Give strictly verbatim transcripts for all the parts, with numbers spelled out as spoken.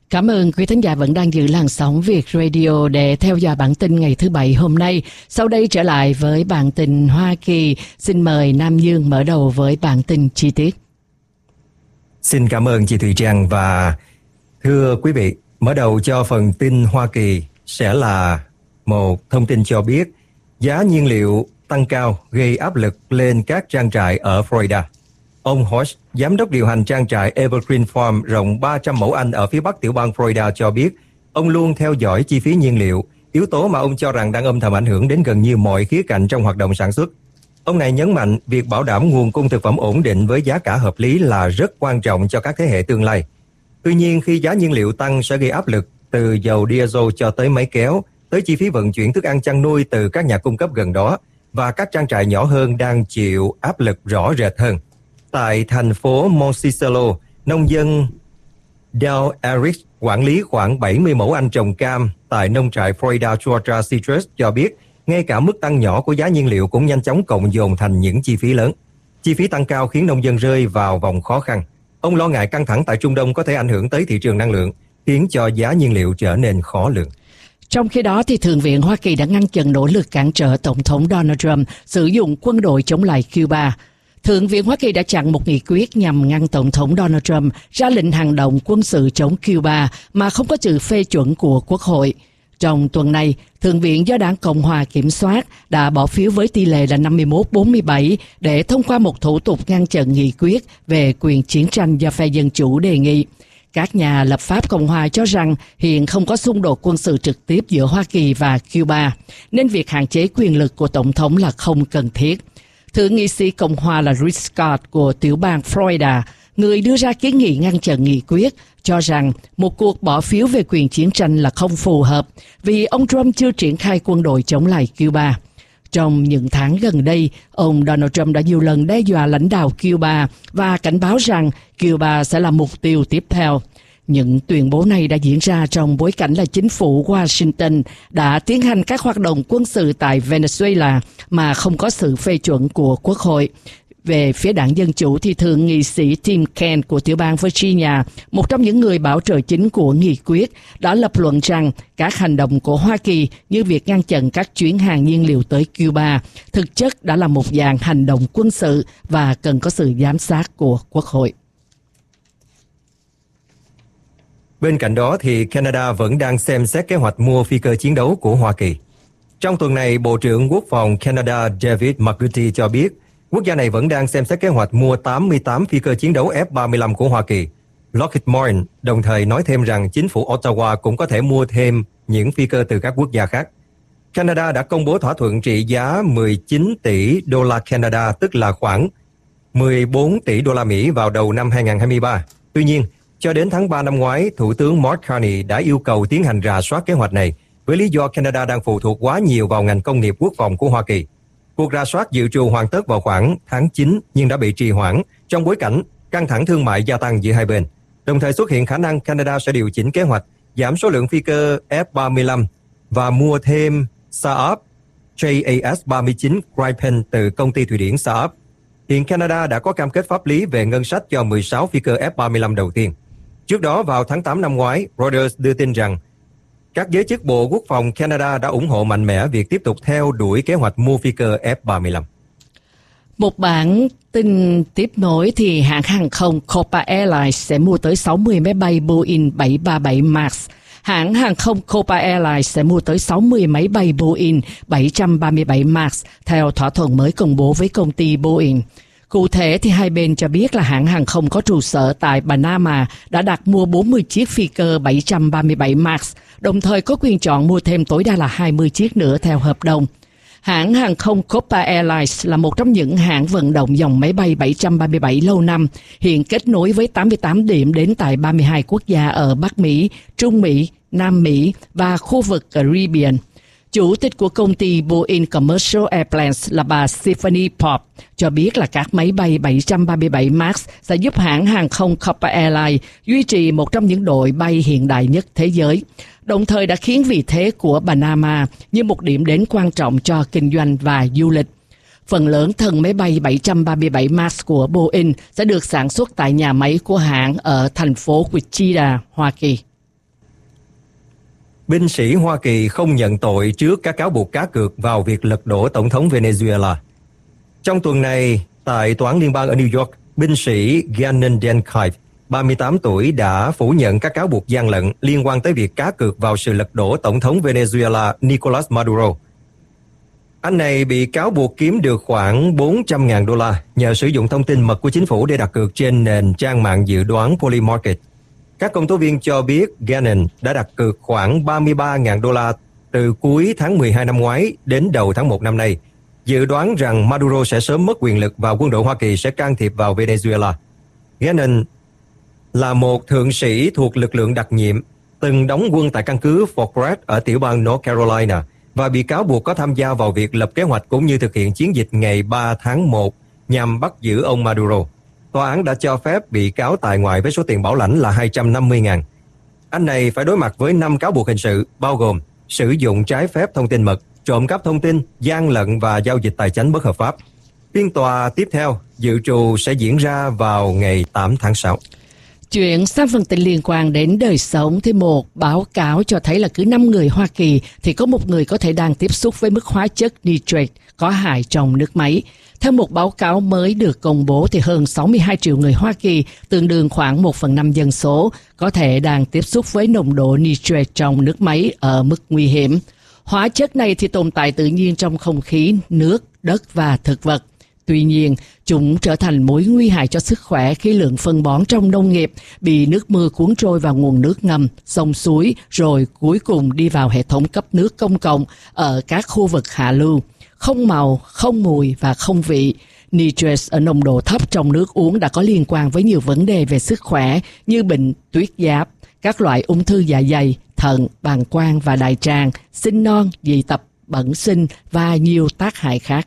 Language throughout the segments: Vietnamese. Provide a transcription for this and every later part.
Cảm ơn quý thính giả vẫn đang giữ làn sóng Việt Radio để theo dõi bản tin ngày thứ Bảy hôm nay. Sau đây trở lại với bản tin Hoa Kỳ. Xin mời Nam Dương mở đầu với bản tin chi tiết. Xin cảm ơn chị Thùy Trang và thưa quý vị, mở đầu cho phần tin Hoa Kỳ sẽ là một thông tin cho biết giá nhiên liệu tăng cao gây áp lực lên các trang trại ở Florida. Ông Hodge, giám đốc điều hành trang trại Evergreen Farm rộng ba trăm mẫu Anh ở phía bắc tiểu bang Florida cho biết ông luôn theo dõi chi phí nhiên liệu, yếu tố mà ông cho rằng đang âm thầm ảnh hưởng đến gần như mọi khía cạnh trong hoạt động sản xuất. Ông này nhấn mạnh việc bảo đảm nguồn cung thực phẩm ổn định với giá cả hợp lý là rất quan trọng cho các thế hệ tương lai. Tuy nhiên, khi giá nhiên liệu tăng sẽ gây áp lực từ dầu diesel cho tới máy kéo, tới chi phí vận chuyển thức ăn chăn nuôi từ các nhà cung cấp gần đó, và các trang trại nhỏ hơn đang chịu áp lực rõ rệt hơn. Tại thành phố Monticello, nông dân Dale Eric, quản lý khoảng bảy mươi mẫu Anh trồng cam tại nông trại Florida Georgia Citrus cho biết, ngay cả mức tăng nhỏ của giá nhiên liệu cũng nhanh chóng cộng dồn thành những chi phí lớn. Chi phí tăng cao khiến nông dân rơi vào vòng khó khăn. Ông lo ngại căng thẳng tại Trung Đông có thể ảnh hưởng tới thị trường năng lượng, khiến cho giá nhiên liệu trở nên khó lường. Trong khi đó, thì Thượng viện Hoa Kỳ đã ngăn chặn nỗ lực cản trở Tổng thống Donald Trump sử dụng quân đội chống lại Cuba. Thượng viện Hoa Kỳ đã chặn một nghị quyết nhằm ngăn Tổng thống Donald Trump ra lệnh hành động quân sự chống Cuba mà không có sự phê chuẩn của Quốc hội. Trong tuần này, Thượng viện do Đảng Cộng hòa kiểm soát đã bỏ phiếu với tỷ lệ là năm mươi mốt bốn mươi bảy để thông qua một thủ tục ngăn chặn nghị quyết về quyền chiến tranh do phe Dân Chủ đề nghị. Các nhà lập pháp Cộng hòa cho rằng hiện không có xung đột quân sự trực tiếp giữa Hoa Kỳ và Cuba, nên việc hạn chế quyền lực của Tổng thống là không cần thiết. Thượng nghị sĩ Cộng hòa là Rick Scott của tiểu bang Florida, người đưa ra kiến nghị ngăn chặn nghị quyết, cho rằng một cuộc bỏ phiếu về quyền chiến tranh là không phù hợp vì ông Trump chưa triển khai quân đội chống lại Cuba. Trong những tháng gần đây, ông Donald Trump đã nhiều lần đe dọa lãnh đạo Cuba và cảnh báo rằng Cuba sẽ là mục tiêu tiếp theo. Những tuyên bố này đã diễn ra trong bối cảnh là chính phủ Washington đã tiến hành các hoạt động quân sự tại Venezuela mà không có sự phê chuẩn của Quốc hội. Về phía đảng Dân Chủ thì Thượng nghị sĩ Tim Kaine của tiểu bang Virginia, một trong những người bảo trợ chính của nghị quyết, đã lập luận rằng các hành động của Hoa Kỳ như việc ngăn chặn các chuyến hàng nhiên liệu tới Cuba thực chất đã là một dạng hành động quân sự và cần có sự giám sát của Quốc hội. Bên cạnh đó thì Canada vẫn đang xem xét kế hoạch mua phi cơ chiến đấu của Hoa Kỳ. Trong tuần này, Bộ trưởng Quốc phòng Canada David McGuty cho biết quốc gia này vẫn đang xem xét kế hoạch mua tám mươi tám phi cơ chiến đấu F ba mươi lăm của Hoa Kỳ. Lockheed Martin đồng thời nói thêm rằng chính phủ Ottawa cũng có thể mua thêm những phi cơ từ các quốc gia khác. Canada đã công bố thỏa thuận trị giá mười chín tỷ đô la Canada, tức là khoảng mười bốn tỷ đô la Mỹ vào đầu năm hai không hai ba. Tuy nhiên, cho đến tháng ba năm ngoái, Thủ tướng Mark Carney đã yêu cầu tiến hành rà soát kế hoạch này với lý do Canada đang phụ thuộc quá nhiều vào ngành công nghiệp quốc phòng của Hoa Kỳ. Cuộc rà soát dự trù hoàn tất vào khoảng tháng chín nhưng đã bị trì hoãn trong bối cảnh căng thẳng thương mại gia tăng giữa hai bên. Đồng thời xuất hiện khả năng Canada sẽ điều chỉnh kế hoạch giảm số lượng phi cơ F ba mươi lăm và mua thêm Saab J A S ba mươi chín Gripen từ công ty Thụy Điển Saab. Hiện Canada đã có cam kết pháp lý về ngân sách cho mười sáu phi cơ F ba mươi lăm đầu tiên. Trước đó vào tháng tám năm ngoái, Reuters đưa tin rằng các giới chức Bộ Quốc phòng Canada đã ủng hộ mạnh mẽ việc tiếp tục theo đuổi kế hoạch mua phi cơ F ba mươi lăm. Một bản tin tiếp nối thì hãng hàng không Copa Airlines sẽ mua tới sáu mươi máy bay Boeing bảy ba bảy Max. Hãng hàng không Copa Airlines sẽ mua tới sáu mươi máy bay Boeing bảy ba bảy Max theo thỏa thuận mới công bố với công ty Boeing. Cụ thể thì hai bên cho biết là hãng hàng không có trụ sở tại Panama đã đặt mua bốn mươi chiếc phi cơ bảy ba bảy Max, đồng thời có quyền chọn mua thêm tối đa là hai mươi chiếc nữa theo hợp đồng. Hãng hàng không Copa Airlines là một trong những hãng vận động dòng máy bay bảy ba bảy lâu năm, hiện kết nối với tám mươi tám điểm đến tại ba mươi hai quốc gia ở Bắc Mỹ, Trung Mỹ, Nam Mỹ và khu vực Caribbean. Chủ tịch của công ty Boeing Commercial Airplanes là bà Stephanie Pope cho biết là các máy bay bảy ba bảy Max sẽ giúp hãng hàng không Copa Airlines duy trì một trong những đội bay hiện đại nhất thế giới, đồng thời đã khiến vị thế của Panama như một điểm đến quan trọng cho kinh doanh và du lịch. Phần lớn thân máy bay bảy ba bảy Max của Boeing sẽ được sản xuất tại nhà máy của hãng ở thành phố Wichita, Hoa Kỳ. binh sĩ Hoa Kỳ không nhận tội trước các cáo buộc cá cược vào việc lật đổ Tổng thống Venezuela. Trong tuần này, tại Tòa án Liên bang ở New York, binh sĩ Gannon Denkive, ba mươi tám tuổi, đã phủ nhận các cáo buộc gian lận liên quan tới việc cá cược vào sự lật đổ Tổng thống Venezuela Nicolas Maduro. Anh này bị cáo buộc kiếm được khoảng bốn trăm nghìn đô la nhờ sử dụng thông tin mật của chính phủ để đặt cược trên nền trang mạng dự đoán Polymarket. Các công tố viên cho biết Gannon đã đặt cược khoảng ba mươi ba nghìn đô la từ cuối tháng mười hai năm ngoái đến đầu tháng một năm nay, dự đoán rằng Maduro sẽ sớm mất quyền lực và quân đội Hoa Kỳ sẽ can thiệp vào Venezuela. Gannon là một thượng sĩ thuộc lực lượng đặc nhiệm, từng đóng quân tại căn cứ Fort Bragg ở tiểu bang North Carolina và bị cáo buộc có tham gia vào việc lập kế hoạch cũng như thực hiện chiến dịch ngày ba tháng một nhằm bắt giữ ông Maduro. Tòa án đã cho phép bị cáo tại ngoại với số tiền bảo lãnh là hai trăm năm mươi nghìn. Anh này phải đối mặt với năm cáo buộc hình sự, bao gồm sử dụng trái phép thông tin mật, trộm cắp thông tin, gian lận và giao dịch tài chính bất hợp pháp. Phiên tòa tiếp theo dự trù sẽ diễn ra vào ngày tám tháng sáu. Chuyện sang phần tin liên quan đến đời sống thì một báo cáo cho thấy là cứ năm người Hoa Kỳ thì có một người có thể đang tiếp xúc với mức hóa chất nitrate có hại trong nước máy. Theo một báo cáo mới được công bố thì hơn sáu mươi hai triệu người Hoa Kỳ, tương đương khoảng một phần năm dân số, có thể đang tiếp xúc với nồng độ nitrate trong nước máy ở mức nguy hiểm. Hóa chất này thì tồn tại tự nhiên trong không khí, nước, đất và thực vật. Tuy nhiên, chúng trở thành mối nguy hại cho sức khỏe khi lượng phân bón trong nông nghiệp bị nước mưa cuốn trôi vào nguồn nước ngầm, sông suối, rồi cuối cùng đi vào hệ thống cấp nước công cộng ở các khu vực hạ lưu. Không màu, không mùi và không vị. Nitrate ở nồng độ thấp trong nước uống đã có liên quan với nhiều vấn đề về sức khỏe như bệnh tuyết giáp, các loại ung thư dạ dày, thận, bàng quang và đại tràng, sinh non, dị tập, bẩm sinh và nhiều tác hại khác.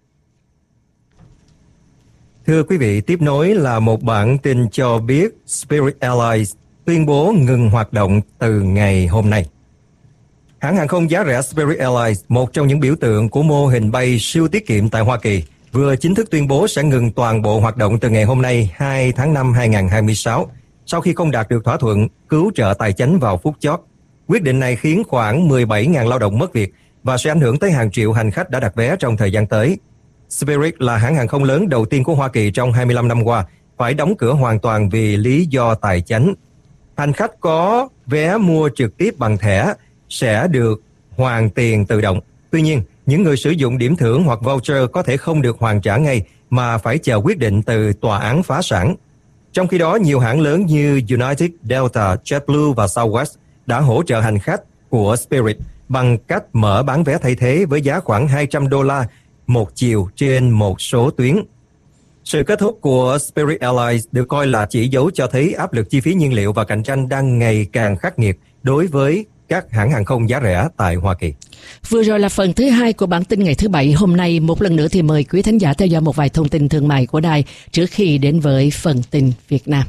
Thưa quý vị, tiếp nối là một bản tin cho biết Spirit Airlines tuyên bố ngừng hoạt động từ ngày hôm nay. Hãng hàng không giá rẻ Spirit Airlines, một trong những biểu tượng của mô hình bay siêu tiết kiệm tại Hoa Kỳ, vừa chính thức tuyên bố sẽ ngừng toàn bộ hoạt động từ ngày hôm nay hai tháng năm năm hai nghìn không trăm hai mươi sáu, sau khi không đạt được thỏa thuận cứu trợ tài chính vào phút chót. Quyết định này khiến khoảng mười bảy nghìn lao động mất việc và sẽ ảnh hưởng tới hàng triệu hành khách đã đặt vé trong thời gian tới. Spirit là hãng hàng không lớn đầu tiên của Hoa Kỳ trong hai mươi lăm năm qua phải đóng cửa hoàn toàn vì lý do tài chính. Hành khách có vé mua trực tiếp bằng thẻ sẽ được hoàn tiền tự động. Tuy nhiên, những người sử dụng điểm thưởng hoặc voucher có thể không được hoàn trả ngay mà phải chờ quyết định từ tòa án phá sản. Trong khi đó, nhiều hãng lớn như United, Delta, JetBlue và Southwest đã hỗ trợ hành khách của Spirit bằng cách mở bán vé thay thế với giá khoảng hai trăm đô la một chiều trên một số tuyến. Sự kết thúc của Spirit Airlines được coi là chỉ dấu cho thấy áp lực chi phí nhiên liệu và cạnh tranh đang ngày càng khắc nghiệt đối với các hãng hàng không giá rẻ tại Hoa Kỳ. Vừa rồi là phần thứ hai của bản tin ngày thứ Bảy hôm nay. Một lần nữa thì mời quý thính giả theo dõi một vài thông tin thương mại của đài trước khi đến với phần tin Việt Nam.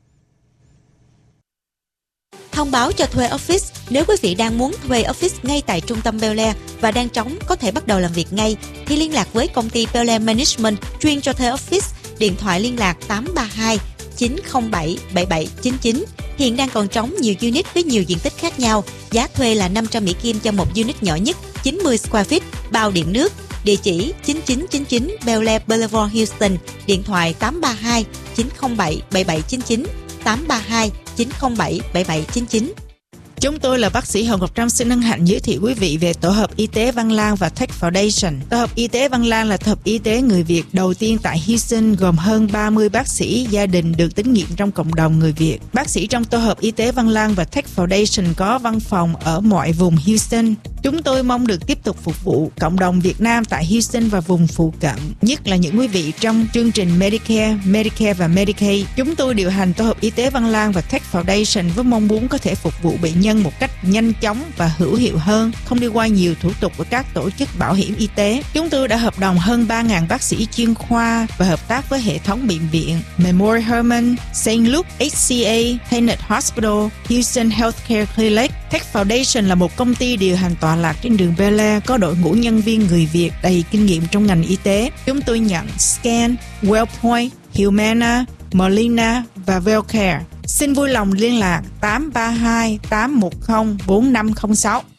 Thông báo cho thuê office. Nếu quý vị đang muốn thuê office ngay tại trung tâm Bel Air và đang trống có thể bắt đầu làm việc ngay, thì liên lạc với công ty Bel Air Management chuyên cho thuê office. Điện thoại liên lạc tám ba hai chín không bảy bảy bảy chín chín. Hiện đang còn trống nhiều unit với nhiều diện tích khác nhau. Giá thuê là năm trăm Mỹ Kim cho một unit nhỏ nhất, chín mươi square feet, bao điện nước. Địa chỉ chín chín chín chín Bel Air Boulevard, Houston. Điện thoại tám ba hai chín không bảy bảy bảy chín chín, tám ba hai chín không bảy bảy bảy chín chín. Chúng tôi là bác sĩ Hồng Ngọc Trâm xin hân hạnh giới thiệu quý vị về tổ hợp y tế Văn Lang và Tech Foundation. Tổ hợp y tế Văn Lang là tổ hợp y tế người Việt đầu tiên tại Houston, gồm hơn ba mươi bác sĩ gia đình được tín nhiệm trong cộng đồng người Việt. Bác sĩ trong tổ hợp y tế Văn Lang và Tech Foundation có văn phòng ở mọi vùng Houston. Chúng tôi mong được tiếp tục phục vụ cộng đồng Việt Nam tại Houston và vùng phụ cận, nhất là những quý vị trong chương trình Medicare, Medicare và Medicaid. Chúng tôi điều hành tổ hợp y tế Văn Lang và Tech Foundation với mong muốn có thể phục vụ bệnh nhân một cách nhanh chóng và hữu hiệu hơn, không đi qua nhiều thủ tục của các tổ chức bảo hiểm y tế. Chúng tôi đã hợp đồng hơn ba nghìn bác sĩ chuyên khoa và hợp tác với hệ thống bệnh viện Memorial Hermann, Saint Luke, hát xê a, Tenet Hospital, Houston Healthcare Clinic. Tech Foundation là một công ty điều hành tọa lạc trên đường Bel Air, có đội ngũ nhân viên người Việt đầy kinh nghiệm trong ngành y tế. Chúng tôi nhận Scan, Wellpoint, Humana, Molina và Wellcare. Xin vui lòng liên lạc tám ba hai tám một không bốn năm không sáu.